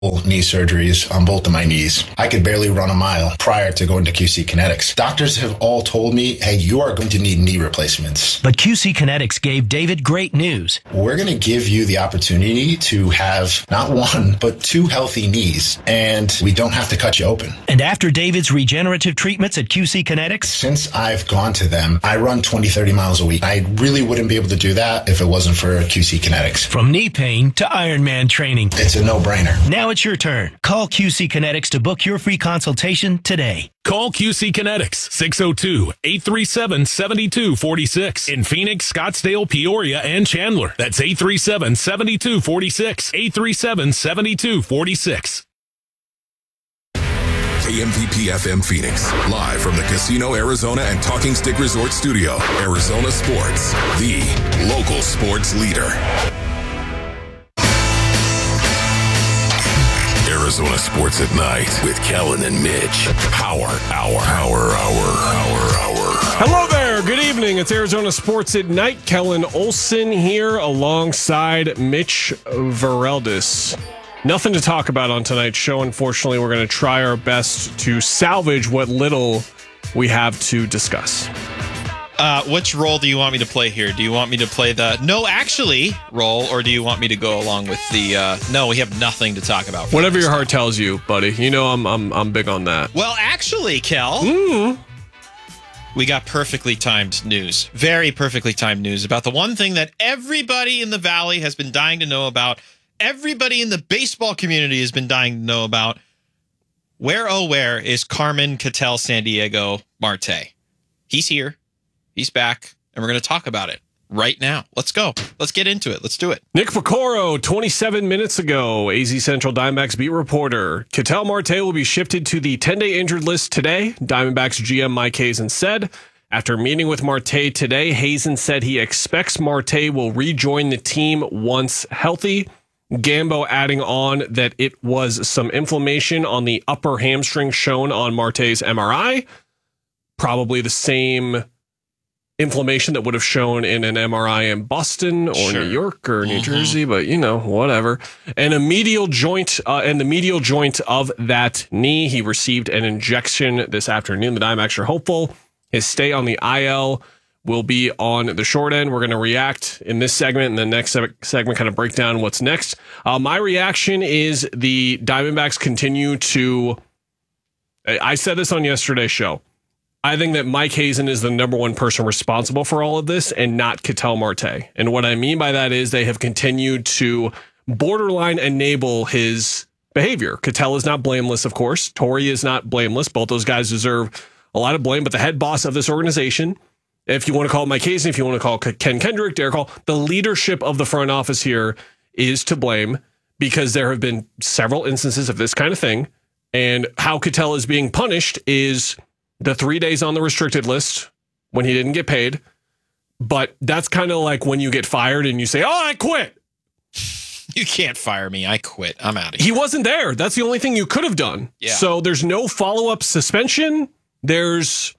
knee surgeries on both of my knees. I could barely run a mile prior to going to QC Kinetics. Doctors have all told me, hey, you are going to need knee replacements. But QC Kinetics gave David great news. We're going to give you the opportunity to have not one, but two healthy knees, and we don't have to cut you open. And after David's regenerative treatments at QC Kinetics, since I've gone to them, I run 20, 30 miles a week. I really wouldn't be able to do that if it wasn't for QC Kinetics. From knee pain to Ironman training, it's a no-brainer. Now it's your turn. Call QC Kinetics to book your free consultation today. Call QC Kinetics, 602-837-7246. In Phoenix, Scottsdale, Peoria, and Chandler. That's 837-7246. 837-7246. KMVP FM Phoenix, live from the Casino Arizona and Talking Stick Resort Studio. Arizona Sports, the local sports leader. Arizona Sports at Night with Kellen and Mitch. Power Hour. Hello there. Good evening. It's Arizona Sports at Night. Kellen Olson here alongside Mitch Vareldis. Nothing to talk about on tonight's show. Unfortunately, we're going to try our best to salvage what little we have to discuss. Which role do you want me to play here? Do you want me to play the no actually role, or do you want me to go along with the no, we have nothing to talk about? Whatever your heart tells you, buddy. You know I'm big on that. Well, actually, Kel, we got perfectly timed news. Very perfectly timed news about the one thing that everybody in the Valley has been dying to know about. Everybody in the baseball community has been dying to know about. Where is Carmen Ketel Sandiego Marte? He's here. He's back, and we're going to talk about it right now. Let's go. Let's get into it. Let's do it. Nick Picoro, 27 minutes ago, AZ Central Diamondbacks beat reporter. Ketel Marte will be shifted to the 10-day injured list today, Diamondbacks GM Mike Hazen said. After meeting with Marte today, Hazen said he expects Marte will rejoin the team once healthy. Gambo adding on that it was some inflammation on the upper hamstring shown on Marte's MRI. Probably the same inflammation that would have shown in an MRI in Boston or New York or New Jersey, but whatever. And a medial joint and the medial joint of that knee, he received an injection this afternoon. The Diamondbacks are hopeful his stay on the IL will be on the short end. We're going to react in this segment, and the next segment kind of break down what's next. My reaction is the Diamondbacks continue to, I said this on yesterday's show, I think that Mike Hazen is the number one person responsible for all of this and not Ketel Marte. And what I mean by that is they have continued to borderline enable his behavior. Ketel is not blameless, of course. Torey is not blameless. Both those guys deserve a lot of blame, but the head boss of this organization, if you want to call it Mike Hazen, if you want to call Ken Kendrick, Derek Hall, the leadership of the front office here is to blame because there have been several instances of this kind of thing. And how Ketel is being punished is the 3 days on the restricted list when he didn't get paid. But that's kind of like when you get fired and you say, oh, I quit. You can't fire me. I quit. I'm out of here. He wasn't there. That's the only thing you could have done. Yeah. So there's no follow-up suspension. He's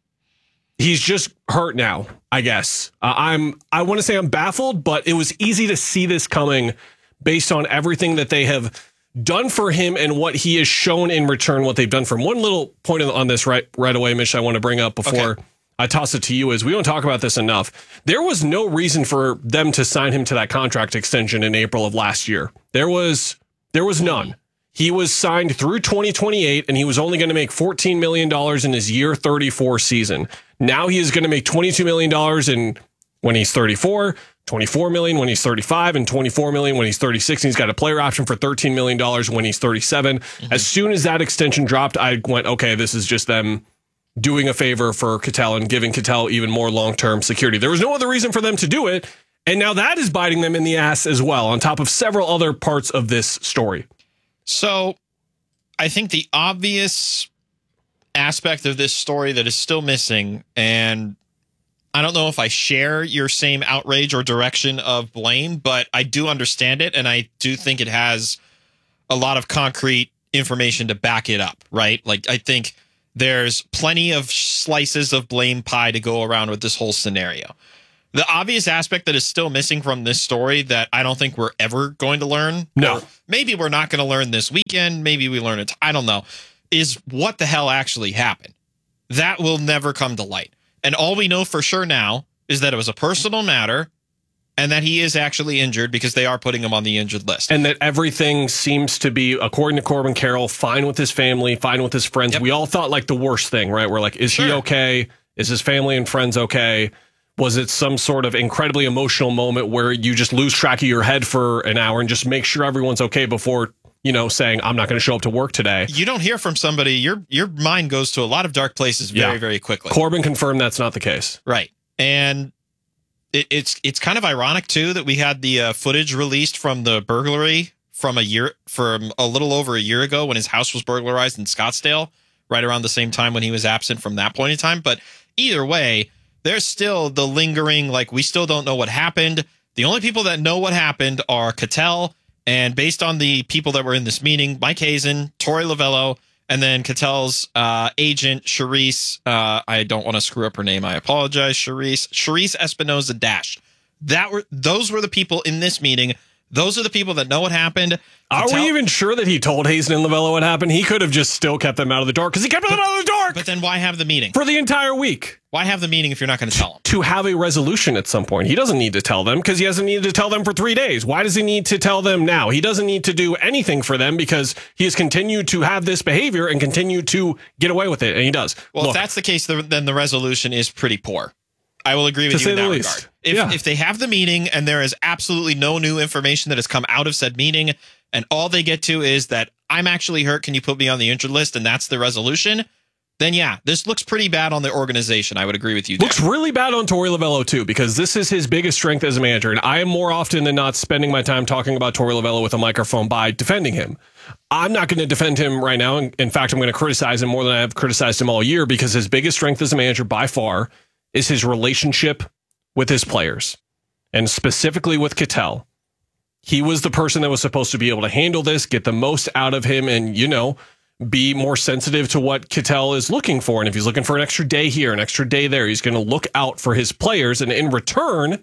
just hurt now, I guess. I want to say I'm baffled, but it was easy to see this coming based on everything that they have done for him and what he has shown in return, what they've done for him. One little point on this right away, Mitch, I want to bring up before I toss it to you is we don't talk about this enough. There was no reason for them to sign him to that contract extension in April of last year. There was none. He was signed through 2028, and he was only going to make $14 million in his year 34 season. Now he is going to make $22 million when he's 34, $24 million when he's 35, and $24 million when he's 36. And he's got a player option for $13 million when he's 37. As soon as that extension dropped, I went, okay, this is just them doing a favor for Ketel and giving Ketel even more long-term security. There was no other reason for them to do it, and now that is biting them in the ass as well, on top of several other parts of this story. So I think the obvious aspect of this story that is still missing, and I don't know if I share your same outrage or direction of blame, but I do understand it, and I do think it has a lot of concrete information to back it up, right? Like, I think there's plenty of slices of blame pie to go around with this whole scenario. The obvious aspect that is still missing from this story that I don't think we're ever going to learn, No. or maybe we're not going to learn this weekend, maybe we learn it, I don't know, is what the hell actually happened. That will never come to light. And all we know for sure now is that it was a personal matter and that he is actually injured because they are putting him on the injured list. And that everything seems to be, according to Corbin Carroll, fine with his family, fine with his friends. Yep. We all thought like the worst thing, right? We're like, is he Sure. okay? Is his family and friends okay? Was it some sort of incredibly emotional moment where you just lose track of your head for an hour and just make sure everyone's okay before, saying, I'm not going to show up to work today? You don't hear from somebody, your mind goes to a lot of dark places very, very quickly. Corbin confirmed that's not the case. Right. And it's kind of ironic, too, that we had the footage released from the burglary from a little over a year ago when his house was burglarized in Scottsdale, right around the same time when he was absent from that point in time. But either way, there's still the lingering, like, we still don't know what happened. The only people that know what happened are Cattell, and based on the people that were in this meeting, Mike Hazen, Torey Lovello, and then Cattell's agent, Charisse. I don't want to screw up her name. I apologize, Charisse Espinoza Dash. Those were the people in this meeting. Those are the people that know what happened. Are we even sure that he told Hazen and Lovello what happened? He could have just still kept them out of the dark because he kept them out of the dark But then why have the meeting? for the entire week. Why have the meeting if you're not going to tell them? To have a resolution at some point. He doesn't need to tell them because he hasn't needed to tell them for 3 days. Why does he need to tell them now? He doesn't need to do anything for them because he has continued to have this behavior and continue to get away with it. And he does. Well, Look, if that's the case, then the resolution is pretty poor. I will agree with you in that regard. If they have the meeting and there is absolutely no new information that has come out of said meeting, and all they get to is that I'm actually hurt, can you put me on the injured list, and that's the resolution, then yeah, this looks pretty bad on the organization. I would agree with you there. Looks really bad on Torey Lovello, too, because this is his biggest strength as a manager. And I am more often than not spending my time talking about Torey Lovello with a microphone by defending him. I'm not going to defend him right now. In fact, I'm going to criticize him more than I have criticized him all year because his biggest strength as a manager by far is his relationship with his players, and specifically with Cattell. He was the person that was supposed to be able to handle this, get the most out of him, and, be more sensitive to what Cattell is looking for. And if he's looking for an extra day here, an extra day there, he's going to look out for his players. And in return,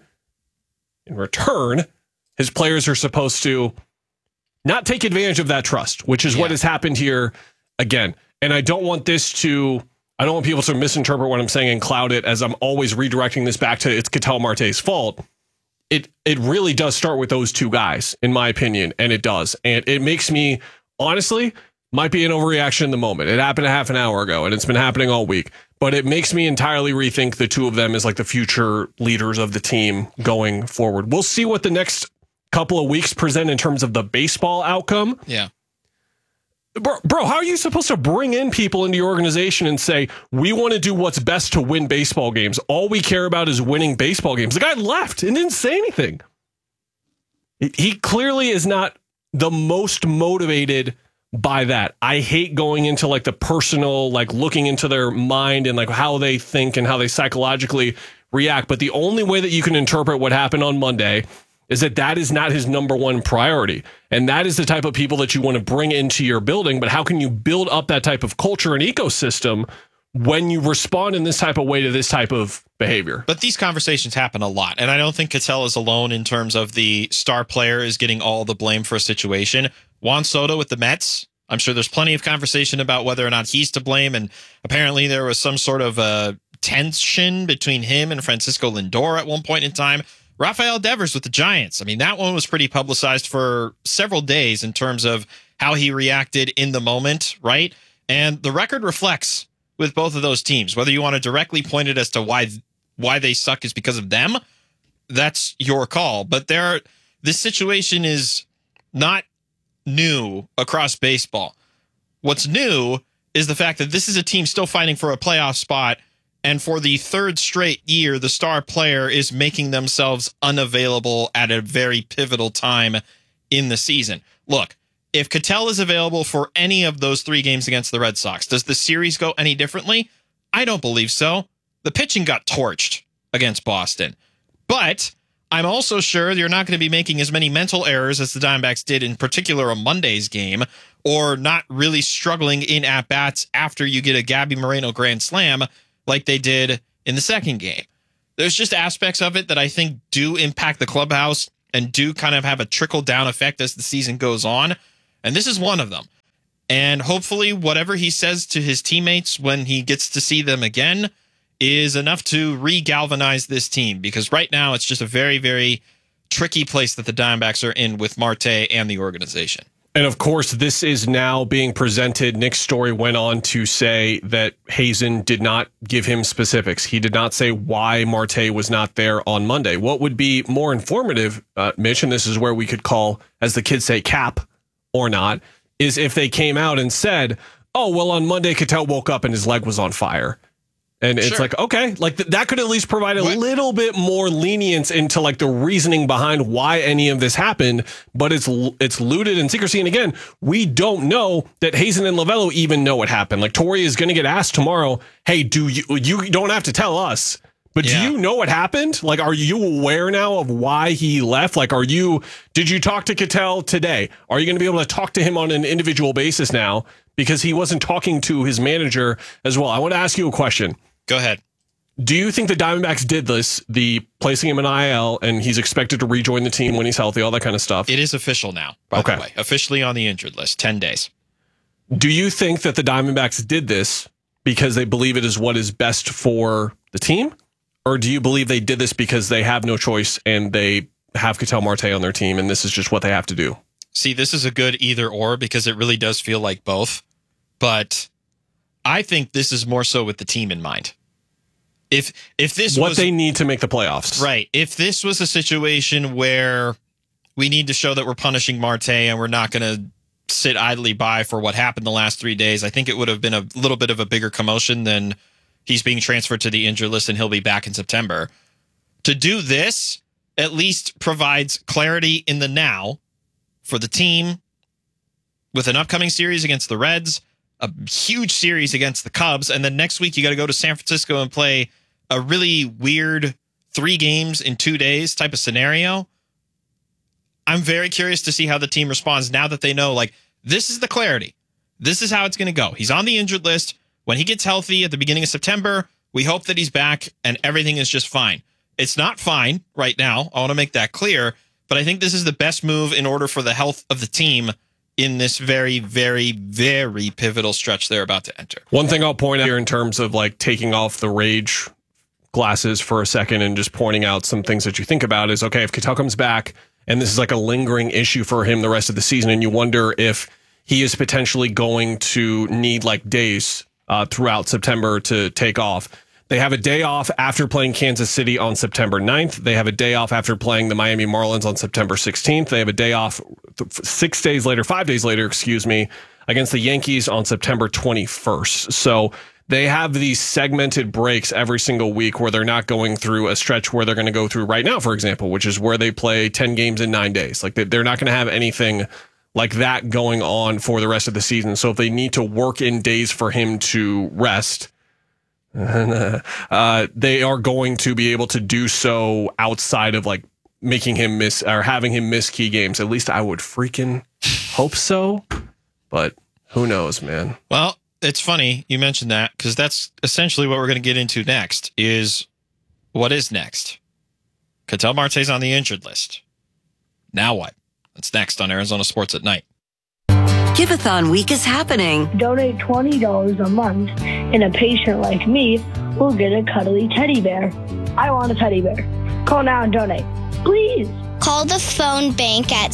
his players are supposed to not take advantage of that trust, which is what has happened here again. And I don't want people to misinterpret what I'm saying and cloud it as I'm always redirecting this back to it's Ketel Marte's fault. It really does start with those two guys, in my opinion, and it does. And it makes me, honestly, might be an overreaction in the moment. It happened a half an hour ago, and it's been happening all week. But it makes me entirely rethink the two of them as like the future leaders of the team going forward. We'll see what the next couple of weeks present in terms of the baseball outcome. Yeah. Bro, how are you supposed to bring in people into your organization and say, we want to do what's best to win baseball games? All we care about is winning baseball games. The guy left and didn't say anything. He clearly is not the most motivated by that. I hate going into like the personal, like looking into their mind and like how they think and how they psychologically react. But the only way that you can interpret what happened on Monday is that is not his number one priority. And that is the type of people that you want to bring into your building. But how can you build up that type of culture and ecosystem when you respond in this type of way to this type of behavior? But these conversations happen a lot. And I don't think Cattell is alone in terms of the star player is getting all the blame for a situation. Juan Soto with the Mets, I'm sure there's plenty of conversation about whether or not he's to blame. And apparently there was some sort of tension between him and Francisco Lindor at one point in time. Rafael Devers with the Giants. I mean, that one was pretty publicized for several days in terms of how he reacted in the moment, right? And the record reflects with both of those teams. Whether you want to directly point it as to why they suck is because of them, that's your call. But this situation is not new across baseball. What's new is the fact that this is a team still fighting for a playoff spot, and for the third straight year, the star player is making themselves unavailable at a very pivotal time in the season. Look, if Cattell is available for any of those 3 games against the Red Sox, does the series go any differently? I don't believe so. The pitching got torched against Boston. But I'm also sure you're not going to be making as many mental errors as the Diamondbacks did, in particular on Monday's game, or not really struggling in at-bats after you get a Gabby Moreno grand slam like they did in the second game. There's just aspects of it that I think do impact the clubhouse and do kind of have a trickle-down effect as the season goes on. And this is one of them. And hopefully whatever he says to his teammates when he gets to see them again is enough to re-galvanize this team. Because right now it's just a very, very tricky place that the Diamondbacks are in with Marte and the organization. And of course, this is now being presented. Nick Story went on to say that Hazen did not give him specifics. He did not say why Marte was not there on Monday. What would be more informative, Mitch, and this is where we could call, as the kids say, cap or not, is if they came out and said, oh, well, on Monday, Ketel woke up and his leg was on fire. And it's like, okay, like that could at least provide a little bit more lenience into like the reasoning behind why any of this happened, but it's looted in secrecy. And again, we don't know that Hazen and Lovello even know what happened. Like Torey is going to get asked tomorrow, hey, you don't have to tell us, but do you know what happened? Like, are you aware now of why he left? Like, did you talk to Ketel today? Are you going to be able to talk to him on an individual basis now? Because he wasn't talking to his manager as well. I want to ask you a question. Go ahead. Do you think the Diamondbacks did this, the placing him in IL, and he's expected to rejoin the team when he's healthy, all that kind of stuff? It is official now, by the way. Officially on the injured list, 10 days. Do you think that the Diamondbacks did this because they believe it is what is best for the team? Or do you believe they did this because they have no choice and they have Ketel Marte on their team and this is just what they have to do? See, this is a good either or because it really does feel like both. But I think this is more so with the team in mind. If this what was they need to make the playoffs. Right. If this was a situation where we need to show that we're punishing Marte and we're not going to sit idly by for what happened the last 3 days, I think it would have been a little bit of a bigger commotion than he's being transferred to the injured list and he'll be back in September. To do this at least provides clarity in the now for the team with an upcoming series against the Reds, a huge series against the Cubs, and then next week you got to go to San Francisco and play a really weird 3 games in 2 days type of scenario. I'm very curious to see how the team responds now that they know, like, this is the clarity. This is how it's going to go. He's on the injured list. When he gets healthy at the beginning of September, we hope that he's back and everything is just fine. It's not fine right now. I want to make that clear, but I think this is the best move in order for the health of the team in this very, very, very pivotal stretch they're about to enter. One thing I'll point out here in terms of like taking off the rage glasses for a second and just pointing out some things that you think about is, okay, if Ketel comes back and this is like a lingering issue for him the rest of the season, and you wonder if he is potentially going to need like days throughout September to take off. They have a day off after playing Kansas City on September 9th. They have a day off after playing the Miami Marlins on September 16th. They have a day off 5 days later, against the Yankees on September 21st. So they have these segmented breaks every single week where they're not going through a stretch where they're going to go through right now, for example, which is where they play 10 games in 9 days. Like they're not going to have anything like that going on for the rest of the season. So if they need to work in days for him to rest, they are going to be able to do so outside of like making him miss or having him miss key games. At least I would freaking hope so, but who knows, man. Well, it's funny you mentioned that because that's essentially what we're going to get into next is what is next. Ketel Marte's on the injured list. Now what? That's next on Arizona Sports at Night. Give-a-thon week is happening. Donate $20 a month, and a patient like me will get a cuddly teddy bear. I want a teddy bear. Call now and donate, please. Call the phone bank at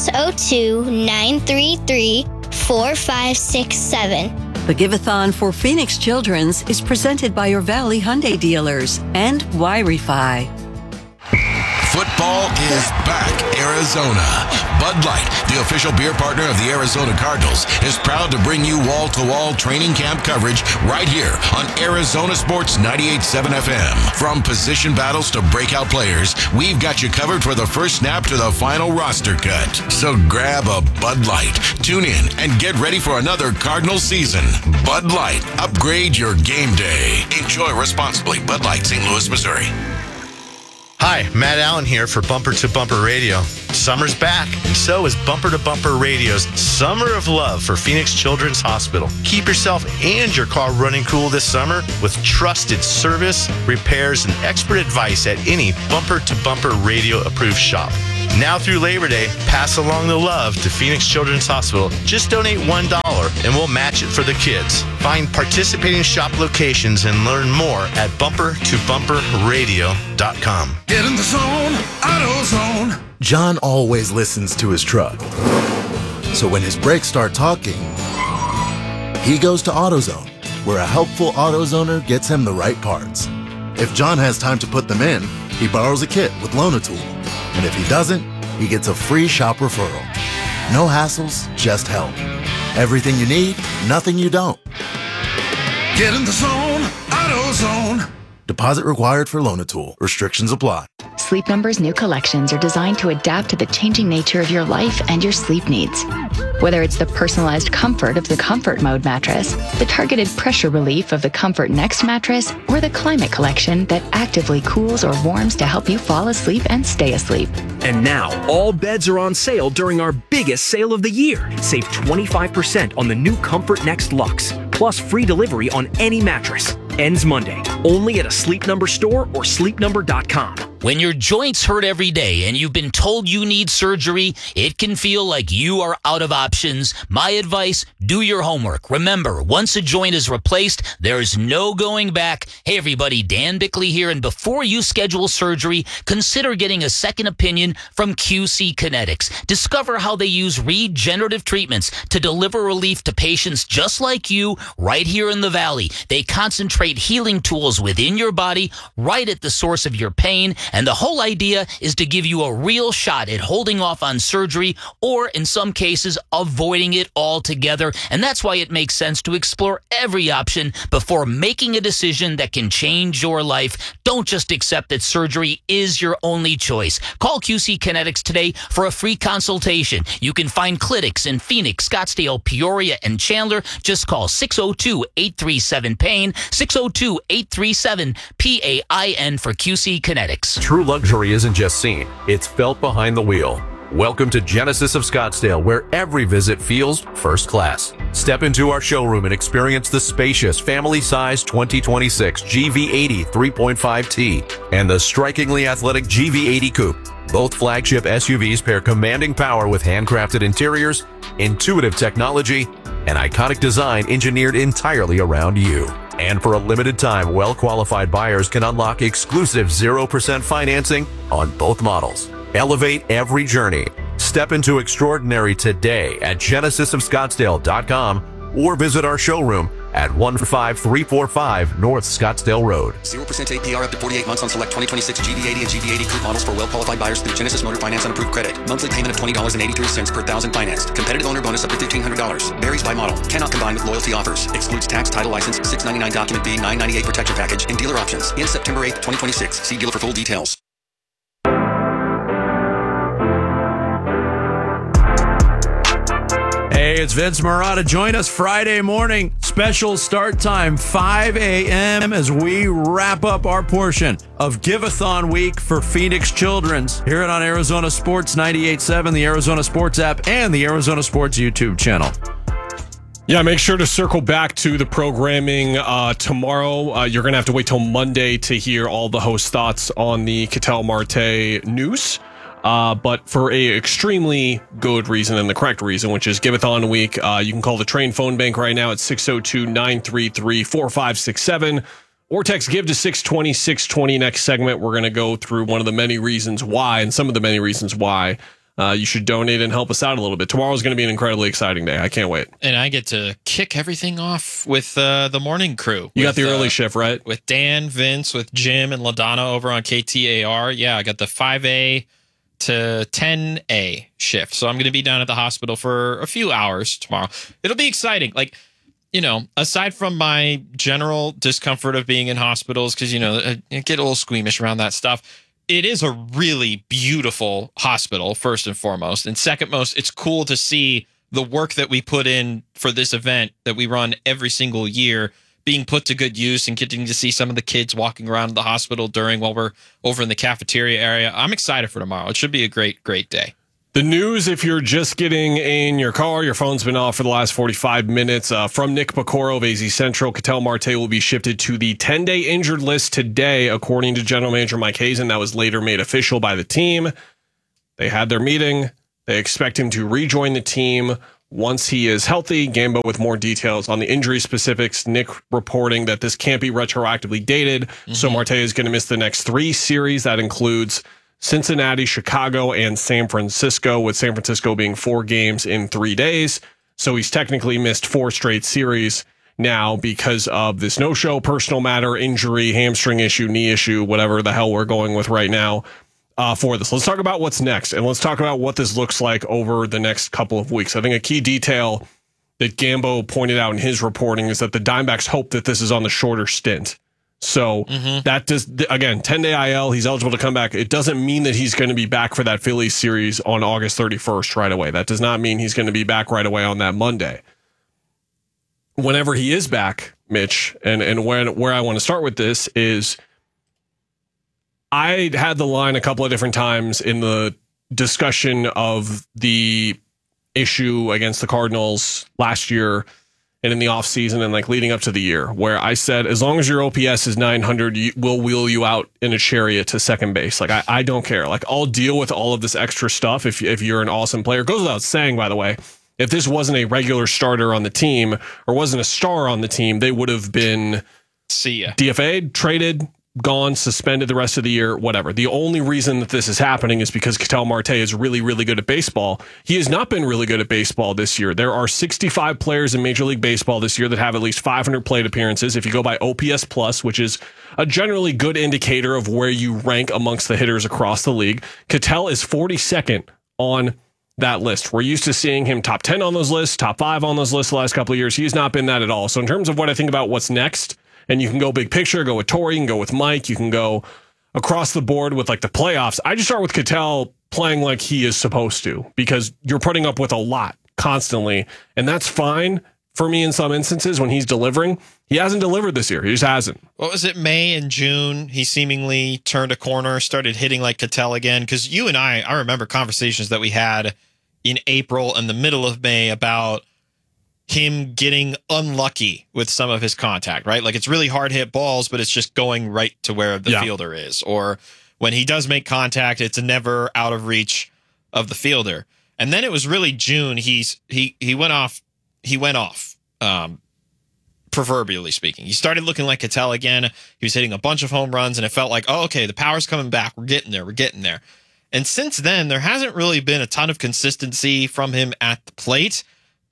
602-933-4567. The Give-a-thon for Phoenix Children's is presented by your Valley Hyundai dealers and Wi-Fi. Football is back, Arizona. Bud Light, the official beer partner of the Arizona Cardinals, is proud to bring you wall-to-wall training camp coverage right here on Arizona Sports 98.7 FM. From position battles to breakout players, we've got you covered for the first snap to the final roster cut. So grab a Bud Light, tune in, and get ready for another Cardinal season. Bud Light, upgrade your game day. Enjoy responsibly. Bud Light, St. Louis, Missouri. Hi, Matt Allen here for Bumper to Bumper Radio. Summer's back, and so is Bumper to Bumper Radio's Summer of Love for Phoenix Children's Hospital. Keep yourself and your car running cool this summer with trusted service, repairs, and expert advice at any Bumper to Bumper Radio approved shop. Now through Labor Day, pass along the love to Phoenix Children's Hospital. Just donate $1 and we'll match it for the kids. Find participating shop locations and learn more at bumpertobumperradio.com. Get in the zone, AutoZone. John always listens to his truck. So when his brakes start talking, he goes to AutoZone, where a helpful AutoZoner gets him the right parts. If John has time to put them in, he borrows a kit with Loan-A-Tool. And if he doesn't, he gets a free shop referral. No hassles, just help. Everything you need, nothing you don't. Get in the zone, AutoZone. Deposit required for Loan-A-Tool. Restrictions apply. Sleep Number's new collections are designed to adapt to the changing nature of your life and your sleep needs. Whether it's the personalized comfort of the Comfort Mode mattress, the targeted pressure relief of the Comfort Next mattress, or the Climate Collection that actively cools or warms to help you fall asleep and stay asleep. And now, all beds are on sale during our biggest sale of the year. Save 25% on the new Comfort Next Luxe, plus free delivery on any mattress. Ends Monday, only at a Sleep Number store or sleepnumber.com. When your joints hurt every day and you've been told you need surgery, it can feel like you are out of options. My advice, do your homework. Remember, once a joint is replaced, there's no going back. Hey everybody, Dan Bickley here, and before you schedule surgery, consider getting a second opinion from QC Kinetics. Discover how they use regenerative treatments to deliver relief to patients just like you right here in the Valley. They concentrate healing tools within your body right at the source of your pain. And the whole idea is to give you a real shot at holding off on surgery or, in some cases, avoiding it altogether. And that's why it makes sense to explore every option before making a decision that can change your life. Don't just accept that surgery is your only choice. Call QC Kinetics today for a free consultation. You can find clinics in Phoenix, Scottsdale, Peoria, and Chandler. Just call 602-837-PAIN, 602-837-PAIN for QC Kinetics. True luxury isn't just seen, it's felt behind the wheel. Welcome to Genesis of Scottsdale, where every visit feels first class. Step into our showroom and experience the spacious, family-sized 2026 GV80 3.5T and the strikingly athletic GV80 Coupe. Both flagship SUVs pair commanding power with handcrafted interiors, intuitive technology, and iconic design engineered entirely around you. And for a limited time, well-qualified buyers can unlock exclusive 0% financing on both models. Elevate every journey. Step into extraordinary today at genesisofscottsdale.com or visit our showroom at 15345 North Scottsdale Road. 0% APR up to 48 months on select 2026 GV80 and GV80 Coupe models for well-qualified buyers through Genesis Motor Finance on approved credit. Monthly payment of $20.83 per thousand financed. Competitive owner bonus up to $1,500. Varies by model. Cannot combine with loyalty offers. Excludes tax, title, license, $699 document B, $998 protection package, and dealer options. In September 8th, 2026. See dealer for full details. Hey, it's Vince Marotta. Join us Friday morning. Special start time, 5 a.m. as we wrap up our portion of Give-A-Thon Week for Phoenix Children's. Hear it on Arizona Sports 98.7, the Arizona Sports app, and the Arizona Sports YouTube channel. Yeah, make sure to circle back to the programming tomorrow. You're going to have to wait till Monday to hear all the host thoughts on the Ketel Marte news. But for a extremely good reason and the correct reason, which is Give-A-Thon Week, you can call the Train phone bank right now at 602-933-4567 or text GIVE to 620-620. Next segment, we're going to go through one of the many reasons why and some of the many reasons why you should donate and help us out a little bit. Tomorrow's going to be an incredibly exciting day. I can't wait. And I get to kick everything off with the morning crew. You got the early shift, right? With Dan, Vince, with Jim, and LaDonna over on KTAR. Yeah, I got the 5A to 10A shift. So I'm going to be down at the hospital for a few hours tomorrow. It'll be exciting. Like, you know, aside from my general discomfort of being in hospitals, because, you know, I get a little squeamish around that stuff, it is a really beautiful hospital, first and foremost. And second most, it's cool to see the work that we put in for this event that we run every single year being put to good use and getting to see some of the kids walking around the hospital while we're over in the cafeteria area. I'm excited for tomorrow. It should be a great, great day. The news, if you're just getting in your car, your phone's been off for the last 45 minutes. From Nick Pecoro of AZ Central, Ketel Marte will be shifted to the 10-day injured list today, according to General Manager Mike Hazen. That was later made official by the team. They had their meeting. They expect him to rejoin the team once he is healthy. Gambo with more details on the injury specifics. Nick reporting that this can't be retroactively dated, so Marte is going to miss the next 3 series. That includes Cincinnati, Chicago, and San Francisco, with San Francisco being 4 games in 3 days. So he's technically missed 4 straight series now because of this no-show, personal matter, injury, hamstring issue, knee issue, whatever the hell we're going with right now for this. Let's talk about what's next, and let's talk about what this looks like over the next couple of weeks. I think a key detail that Gambo pointed out in his reporting is that the Diamondbacks hope that this is on the shorter stint. So that does, again, 10-day IL, he's eligible to come back. It doesn't mean that he's going to be back for that Phillies series on August 31st right away. That does not mean he's going to be back right away on that Monday. Whenever he is back, Mitch, and where I want to start with this is I had the line a couple of different times in the discussion of the issue against the Cardinals last year and in the offseason and like leading up to the year, where I said, as long as your OPS is 900, we'll wheel you out in a chariot to second base. Like, I don't care. Like, I'll deal with all of this extra stuff if you're an awesome player. It goes without saying, by the way, if this wasn't a regular starter on the team or wasn't a star on the team, they would have been DFA'd, traded, gone, suspended the rest of the year, whatever. The only reason that this is happening is because Ketel Marte is really, really good at baseball. He has not been really good at baseball this year. There are 65 players in Major League Baseball this year that have at least 500 plate appearances. If you go by OPS Plus, which is a generally good indicator of where you rank amongst the hitters across the league, Ketel is 42nd on that list. We're used to seeing him top 10 on those lists, top 5 on those lists the last couple of years. He has not been that at all. So in terms of what I think about what's next, and you can go big picture, go with Torrey, you can go with Mike, you can go across the board with like the playoffs. I just start with Ketel playing like he is supposed to, because you're putting up with a lot constantly, and that's fine for me in some instances when he's delivering. He hasn't delivered this year. He just hasn't. What was it, May and June? He seemingly turned a corner, started hitting like Ketel again, because you and I remember conversations that we had in April and the middle of May about him getting unlucky with some of his contact, right? Like, it's really hard hit balls, but it's just going right to where the fielder is. Or when he does make contact, it's never out of reach of the fielder. And then it was really June. He went off, proverbially speaking. He started looking like Ketel again. He was hitting a bunch of home runs, and it felt like, oh, okay, the power's coming back. We're getting there. And since then, there hasn't really been a ton of consistency from him at the plate.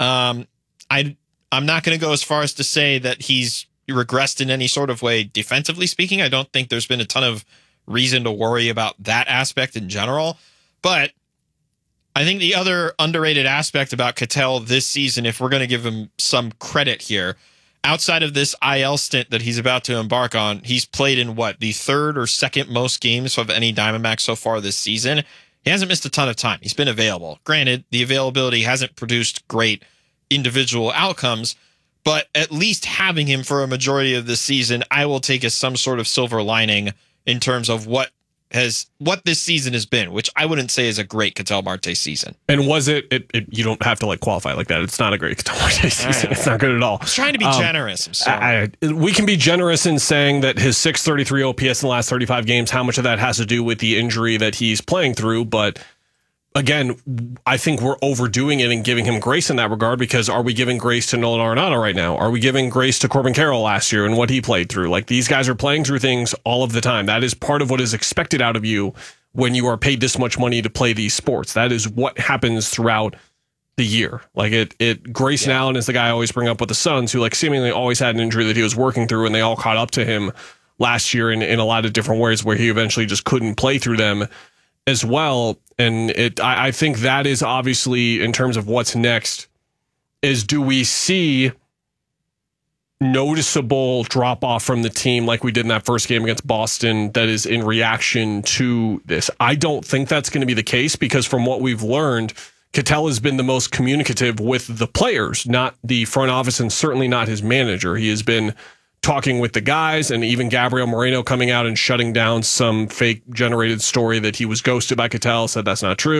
I'm not going to go as far as to say that he's regressed in any sort of way defensively speaking. I don't think there's been a ton of reason to worry about that aspect in general. But I think the other underrated aspect about Ketel this season, if we're going to give him some credit here, outside of this IL stint that he's about to embark on, he's played in the 3rd or 2nd most games of any Diamondback so far this season. He hasn't missed a ton of time. He's been available. Granted, the availability hasn't produced great individual outcomes, but at least having him for a majority of this season, I will take as some sort of silver lining in terms of what this season has been, which I wouldn't say is a great Ketel Marte season. And was it you don't have to like qualify like that. It's not a great Ketel Marte season. It's not good at all. I was trying to be generous. I'm sorry. We can be generous in saying that his 633 OPS in the last 35 games, how much of that has to do with the injury that he's playing through, but again, I think we're overdoing it and giving him grace in that regard, because are we giving grace to Nolan Arenado right now? Are we giving grace to Corbin Carroll last year and what he played through? Like, these guys are playing through things all of the time. That is part of what is expected out of you when you are paid this much money to play these sports. That is what happens throughout the year. Like, Grayson Allen is the guy I always bring up with the Suns, who like seemingly always had an injury that he was working through, and they all caught up to him last year in a lot of different ways where he eventually just couldn't play through them as well. And I think that is obviously, in terms of what's next, is do we see noticeable drop off from the team like we did in that first game against Boston that is in reaction to this? I don't think that's going to be the case, because from what we've learned, Ketel has been the most communicative with the players, not the front office, and certainly not his manager. He has been talking with the guys, and even Gabriel Moreno coming out and shutting down some fake generated story that he was ghosted by Ketel, said that's not true.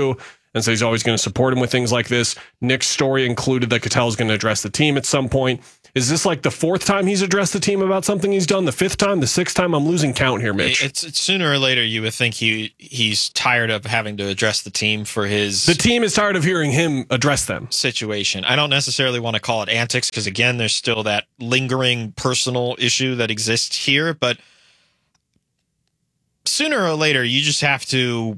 And so he's always going to support him with things like this. Nick's story included that Cattell's going to address the team at some point. Is this like the fourth time he's addressed the team about something he's done? The fifth time? The sixth time? I'm losing count here, Mitch. It's sooner or later you would think he's tired of having to address the team for his... The team is tired of hearing him address them. Situation. I don't necessarily want to call it antics because, again, there's still that lingering personal issue that exists here. But sooner or later, you just have to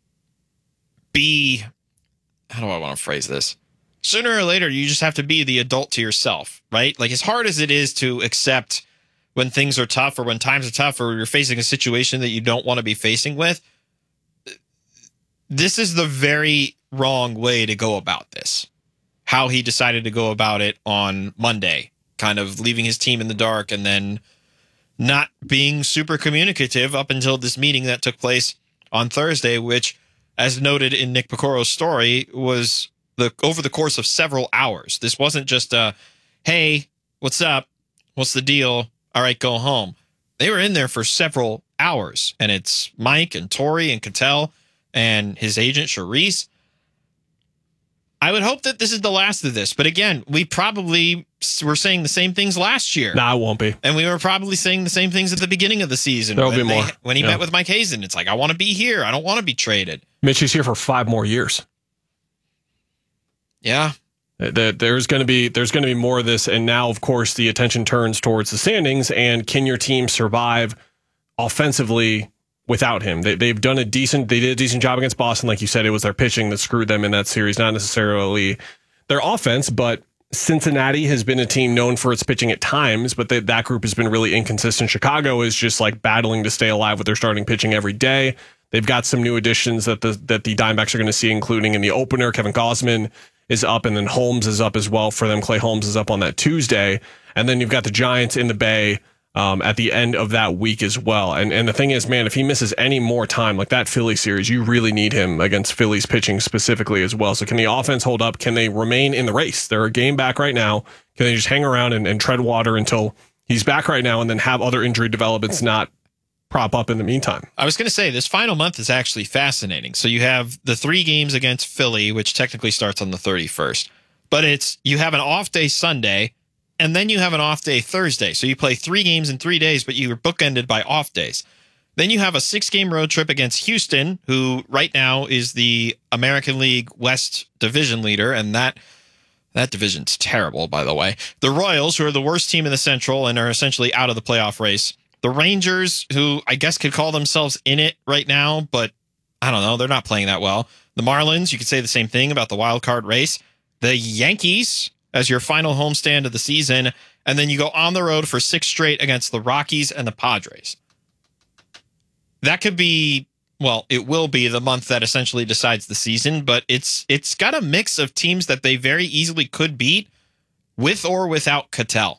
be... How do I want to phrase this? Sooner or later, you just have to be the adult to yourself, right? Like, as hard as it is to accept when things are tough or when times are tough or you're facing a situation that you don't want to be facing with, this is the very wrong way to go about this. How he decided to go about it on Monday, kind of leaving his team in the dark and then not being super communicative up until this meeting that took place on Thursday, which, as noted in Nick Picoro's story, was over the course of several hours. This wasn't just a, hey, what's up? What's the deal? All right, go home. They were in there for several hours, and it's Mike and Tori and Cattell and his agent, Charisse. I would hope that this is the last of this. But again, we probably were saying the same things last year. Nah, it won't be. And we were probably saying the same things at the beginning of the season. There'll be more. When he met with Mike Hazen, it's like, I want to be here. I don't want to be traded. Mitch is here for 5 more years. Yeah. There's going to be more of this. And now, of course, the attention turns towards the standings. And can your team survive offensively without him? They did a decent job against Boston. Like you said, it was their pitching that screwed them in that series, not necessarily their offense. But Cincinnati has been a team known for its pitching at times, but that group has been really inconsistent. Chicago is just like battling to stay alive with their starting pitching every day. They've got some new additions that the Diamondbacks are going to see, including in the opener. Kevin Gausman is up, and then Holmes is up as well for them. Clay Holmes is up on that Tuesday. And then you've got the Giants in the Bay at the end of that week as well. And the thing is, man, if he misses any more time, like that Philly series, you really need him against Philly's pitching specifically as well. So can the offense hold up? Can they remain in the race? They're a game back right now. Can they just hang around and tread water until he's back right now and then have other injury developments not prop up in the meantime? I was going to say, this final month is actually fascinating. So you have the 3 games against Philly, which technically starts on the 31st. But you have an off day Sunday, and then you have an off day Thursday. So you play 3 games in 3 days, but you are bookended by off days. Then you have a 6-game road trip against Houston, who right now is the American League West division leader, and that division's terrible, by the way. The Royals, who are the worst team in the Central and are essentially out of the playoff race. The Rangers, who I guess could call themselves in it right now, but I don't know, they're not playing that well. The Marlins, you could say the same thing about the wild card race. The Yankees as your final homestand of the season, and then you go on the road for 6 straight against the Rockies and the Padres. That could be, well, it will be the month that essentially decides the season, but it's got a mix of teams that they very easily could beat with or without Cattell.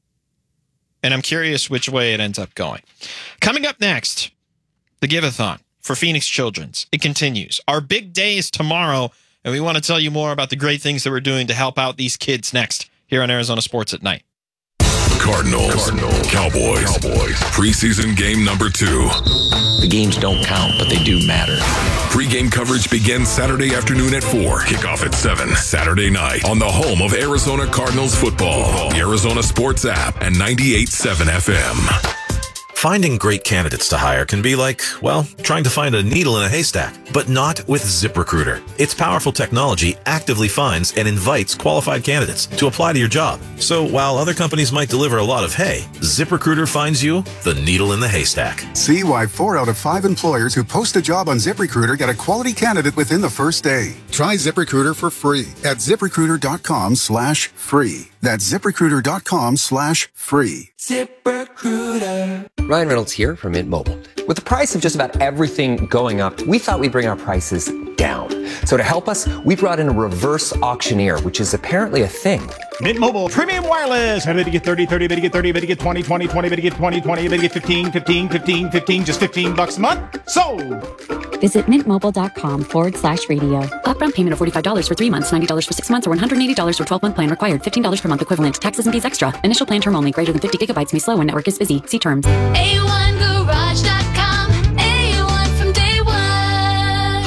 And I'm curious which way it ends up going. Coming up next, the Give-A-Thon for Phoenix Children's. It continues. Our big day is tomorrow, and we want to tell you more about the great things that we're doing to help out these kids next here on Arizona Sports at Night. Cardinals, Cowboys. Preseason game number 2. The games don't count, but they do matter. Pre-game coverage begins Saturday afternoon at 4. Kickoff at 7. Saturday night on the home of Arizona Cardinals football. The Arizona Sports app and 98.7 FM. Finding great candidates to hire can be like, well, trying to find a needle in a haystack, but not with ZipRecruiter. Its powerful technology actively finds and invites qualified candidates to apply to your job. So while other companies might deliver a lot of hay, ZipRecruiter finds you the needle in the haystack. See why 4 out of 5 employers who post a job on ZipRecruiter get a quality candidate within the first day. Try ZipRecruiter for free at ZipRecruiter.com/free. That's ZipRecruiter.com/free. ZipRecruiter. Ryan Reynolds here from Mint Mobile. With the price of just about everything going up, we thought we'd bring our prices down. So to help us, we brought in a reverse auctioneer, which is apparently a thing. Mint Mobile Premium Wireless. How did you get 30, 30, bid you get 30, bid you get 20, 20, 20, bid you get 20, 20, bid you get 15, 15, 15, 15, just $15 a month? Sold! Visit mintmobile.com/radio. Upfront payment of $45 for 3 months, $90 for 6 months, or $180 for 12-month plan required. $15 per month equivalent. Taxes and fees extra. Initial plan term only. Greater than 50 gigabytes may slow when network is busy. See terms. A1Garage.com. A1 from day one. Hi, I'm Tom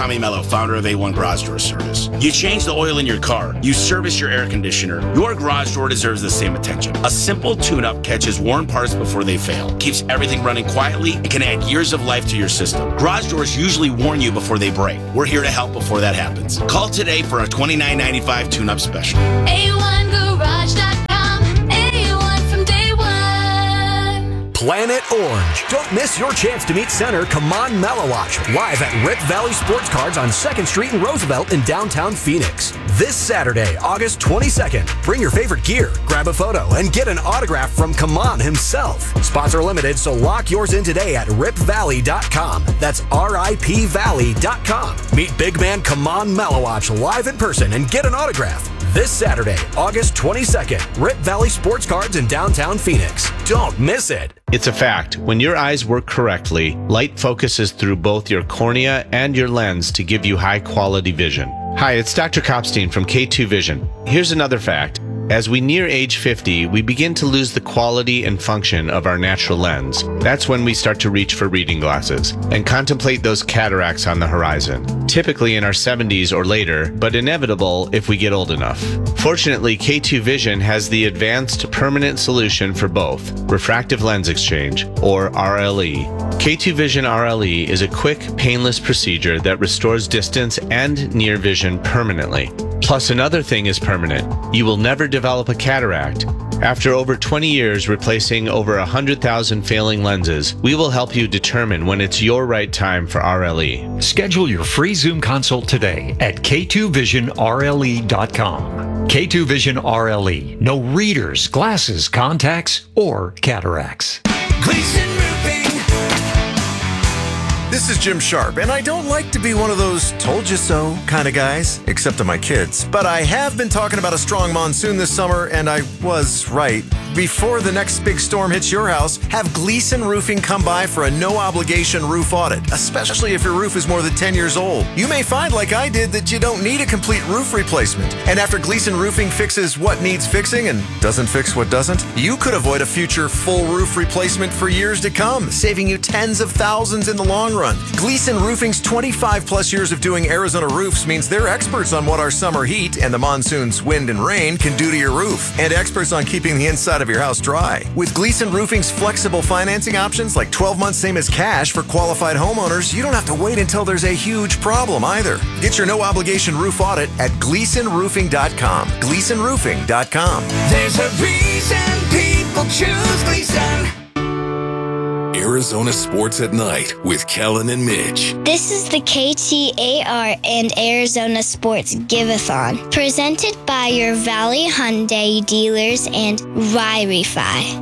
Tommy Mello, founder of A1 Garage Door Service. You change the oil in your car. You service your air conditioner. Your garage door deserves the same attention. A simple tune-up catches worn parts before they fail, keeps everything running quietly, and can add years of life to your system. Garage doors usually warn you before they break. We're here to help before that happens. Call today for a $29.95 tune-up special. A1Garage.com. A1 from day one. Planet Orange. Don't miss your chance to meet center Kaman Malawach live at Rip Valley Sports Cards on 2nd Street in Roosevelt in downtown Phoenix. This Saturday, August 22nd. Bring your favorite gear, grab a photo, and get an autograph from Kaman himself. Spots are limited, so lock yours in today at ripvalley.com. That's RIPvalley.com. Meet big man Kaman Malawach live in person and get an autograph. This Saturday, August 22nd, Rip Valley Sports Cards in downtown Phoenix. Don't miss it. It's a fact. When your eyes work correctly, light focuses through both your cornea and your lens to give you high-quality vision. Hi, it's Dr. Kopstein from K2 Vision. Here's another fact. As we near age 50, we begin to lose the quality and function of our natural lens. That's when we start to reach for reading glasses and contemplate those cataracts on the horizon, typically in our 70s or later, but inevitable if we get old enough. Fortunately, K2 Vision has the advanced permanent solution for both, refractive lens exchange, or RLE. K2 Vision RLE is a quick, painless procedure that restores distance and near vision permanently. Plus, another thing is permanent. You will never develop a cataract. After over 20 years replacing over 100,000 failing lenses, we will help you determine when it's your right time for RLE. Schedule your free Zoom consult today at K2VisionRLE.com. K2 Vision RLE. No readers, glasses, contacts, or cataracts. Gleason Roofing. This is Jim Sharp, and I don't like to be one of those told you so kind of guys, except to my kids. But I have been talking about a strong monsoon this summer, and I was right. Before the next big storm hits your house, have Gleason Roofing come by for a no-obligation roof audit, especially if your roof is more than 10 years old. You may find, like I did, that you don't need a complete roof replacement. And after Gleason Roofing fixes what needs fixing and doesn't fix what doesn't, you could avoid a future full roof replacement for years to come, saving you tens of thousands in the long run. Gleason Roofing's 25-plus years of doing Arizona roofs means they're experts on what our summer heat and the monsoon's wind and rain can do to your roof, and experts on keeping the inside of your house dry. With Gleason Roofing's flexible financing options like 12 months same as cash for qualified homeowners, you don't have to wait until there's a huge problem either. Get your no-obligation roof audit at GleasonRoofing.com. GleasonRoofing.com. There's a reason people choose Gleason. Arizona Sports at Night with Kellen and Mitch. This is the KTAR and Arizona Sports Give-a-thon, presented by your Valley Hyundai dealers and Wi-Fi.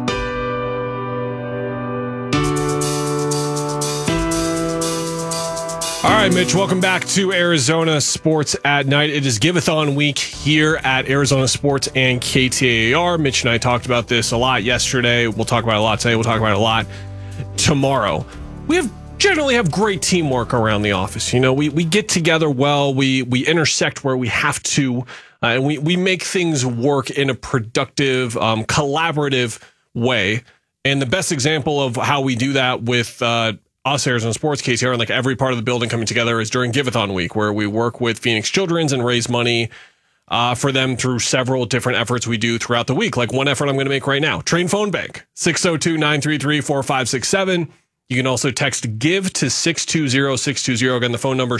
All right, Mitch, welcome back to Arizona Sports at Night. It is Give-a-thon week here at Arizona Sports and KTAR. Mitch and I talked about this a lot yesterday. We'll talk about it a lot today. We'll talk about it a lot tomorrow. We generally have great teamwork around the office. You know, we get together well, we intersect where we have to, and we make things work in a productive, collaborative way. And the best example of how we do that with us, Arizona Sports, KTAR, and like every part of the building coming together is during Give-a-thon week, where we work with Phoenix Children's and raise money for them through several different efforts we do throughout the week. Like one effort I'm going to make right now, Train Phone Bank, 602-933-4567. You can also text GIVE to 620-620. Again, the phone number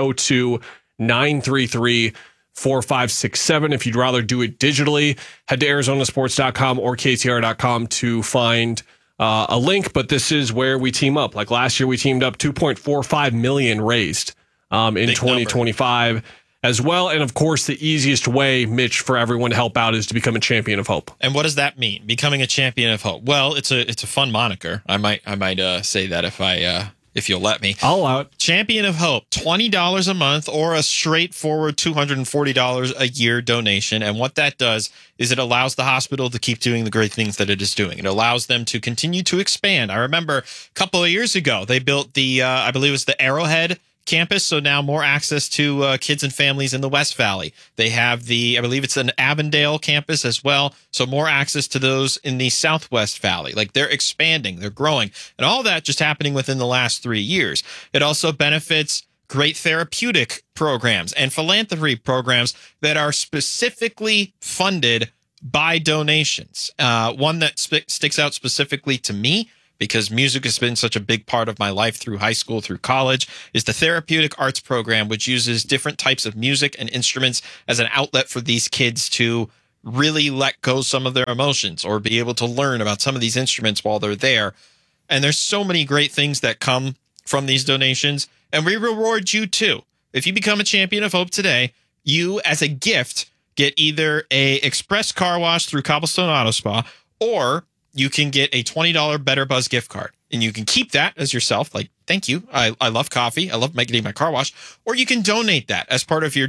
602-933-4567. If you'd rather do it digitally, head to arizonasports.com or ktr.com to find a link. But this is where we team up. Like last year, we teamed up, $2.45 million raised in 2025 as well. And of course, the easiest way, Mitch, for everyone to help out is to become a champion of hope. And what does that mean? Becoming a champion of hope? Well, it's a fun moniker. I might say that if you'll let me. I'll allow it. Champion of Hope, $20 a month or a straightforward $240 a year donation. And what that does is it allows the hospital to keep doing the great things that it is doing. It allows them to continue to expand. I remember a couple of years ago, they built the, I believe it was the Arrowhead campus, so now more access to kids and families in the West Valley. They have I believe it's an Avondale campus as well, so more access to those in the Southwest Valley. Like they're expanding, they're growing, and all that just happening within the last 3 years. It also benefits great therapeutic programs and philanthropy programs that are specifically funded by donations. One that sticks out specifically to me, because music has been such a big part of my life through high school, through college, is the Therapeutic Arts Program, which uses different types of music and instruments as an outlet for these kids to really let go some of their emotions or be able to learn about some of these instruments while they're there. And there's so many great things that come from these donations, and we reward you too. If you become a Champion of Hope today, you, as a gift, get either a express car wash through Cobblestone Auto Spa, or you can get a $20 Better Buzz gift card, and you can keep that as yourself. Like, thank you. I love coffee. I love getting my car washed. Or you can donate that as part of your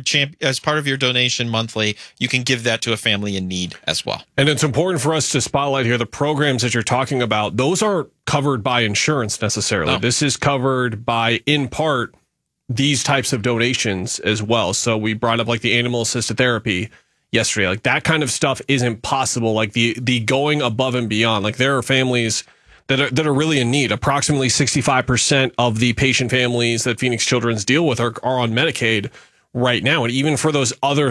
donation monthly. You can give that to a family in need as well. And it's important for us to spotlight here the programs that you're talking about. Those aren't covered by insurance necessarily. No. This is covered by, in part, these types of donations as well. So we brought up like the animal assisted therapy yesterday. Like that kind of stuff isn't possible. Like the going above and beyond. Like there are families that are really in need. Approximately 65% of the patient families that Phoenix Children's deal with are on Medicaid right now. And even for those other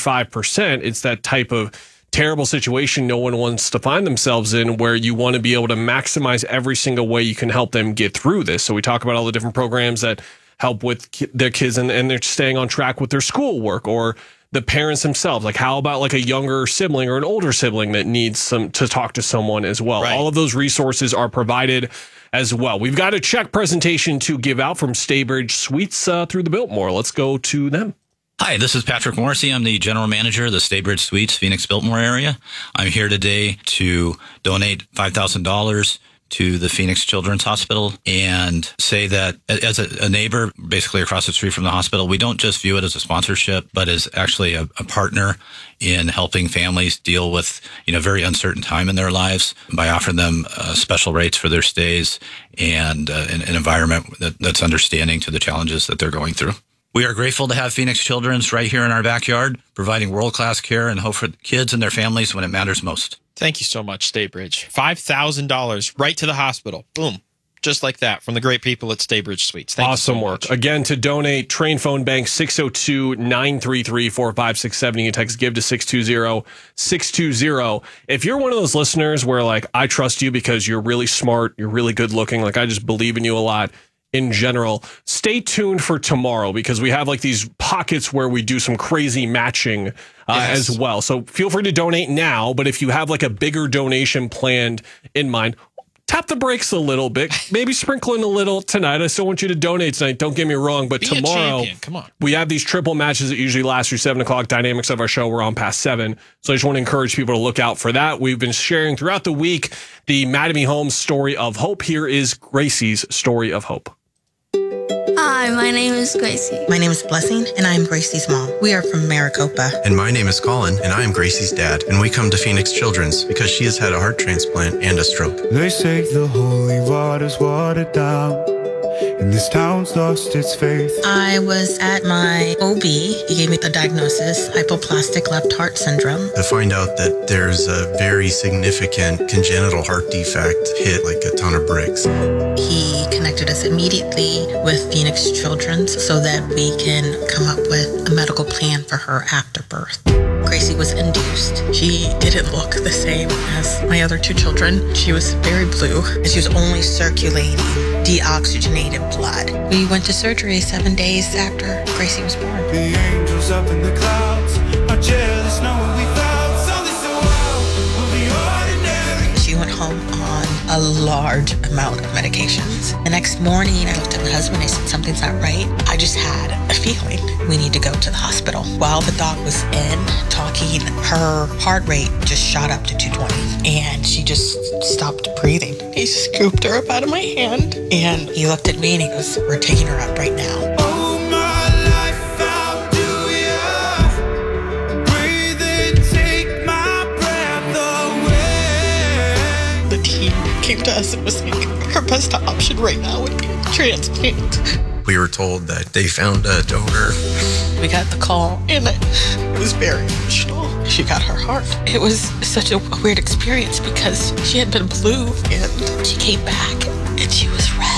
35%, it's that type of terrible situation no one wants to find themselves in, where you want to be able to maximize every single way you can help them get through this. So we talk about all the different programs that help with their kids and they're staying on track with their schoolwork, or the parents themselves. Like, how about like a younger sibling or an older sibling that needs to talk to someone as well? Right. All of those resources are provided as well. We've got a check presentation to give out from Staybridge Suites through the Biltmore. Let's go to them. Hi, this is Patrick Morrissey. I'm the general manager of the Staybridge Suites, Phoenix Biltmore area. I'm here today to donate $5,000 to the Phoenix Children's Hospital and say that as a neighbor, basically across the street from the hospital, we don't just view it as a sponsorship, but as actually a partner in helping families deal with, very uncertain time in their lives by offering them special rates for their stays and an environment that's understanding to the challenges that they're going through. We are grateful to have Phoenix Children's right here in our backyard, providing world-class care and hope for kids and their families when it matters most. Thank you so much, Staybridge. $5,000 right to the hospital. Boom. Just like that from the great people at Staybridge Suites. Thank awesome you so work. much. Again, to donate, Train Phone Bank 602-933-4567. You can text GIVE to 620-620. If you're one of those listeners where like, I trust you because you're really smart, you're really good looking, like I just believe in you a lot in general, stay tuned for tomorrow because we have like these pockets where we do some crazy matching as well. So feel free to donate now, but if you have like a bigger donation planned in mind, tap the brakes a little bit, maybe sprinkle in a little tonight. I still want you to donate tonight. Don't get me wrong, but tomorrow come on. We have these triple matches that usually last through 7 o'clock. Dynamics of our show, we're on past 7. So I just want to encourage people to look out for that. We've been sharing throughout the week the Mattamy Homes story of hope. Here is Gracie's story of hope. Hi, my name is Gracie. My name is Blessing, and I am Gracie's mom. We are from Maricopa. And my name is Colin, and I am Gracie's dad. And we come to Phoenix Children's because she has had a heart transplant and a stroke. They say the holy water's watered down, and this town's lost its faith. I was at my OB. He gave me the diagnosis, hypoplastic left heart syndrome. To find out that there's a very significant congenital heart defect hit like a ton of bricks. He connected us immediately with Phoenix Children's so that we can come up with a medical plan for her after birth. Gracie was induced. She didn't look the same as my other 2 children. She was very blue, and she was only circulating deoxygenated blood. We went to surgery 7 days after Gracie was born. The angels up in the clouds are jealous knowing we found something so wild will be ordinary. She went home on a large amount of medications. The next morning, I looked at my husband. I said, something's not right. I just had a feeling we need to go to the hospital. While the doc was in talking, her heart rate just shot up to 220, and she just stopped breathing. He scooped her up out of my hand, and he looked at me and he goes, we're taking her up right now. Oh, my life, how do you breathe and take my breath away? The team came to us and was like, her best option right now would be a transplant. We were told that they found a donor. We got the call, and it was very emotional. She got her heart. It was such a weird experience because she had been blue, and she came back, and she was red.